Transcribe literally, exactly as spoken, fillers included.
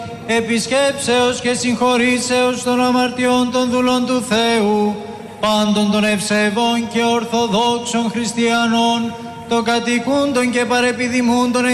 επισκέψεως και συγχωρήσεως των αμαρτιών των δούλων του Θεού, πάντων των ευσεβών και ορθοδόξων χριστιανών, των κατοικούντων και παρεπιδημούντων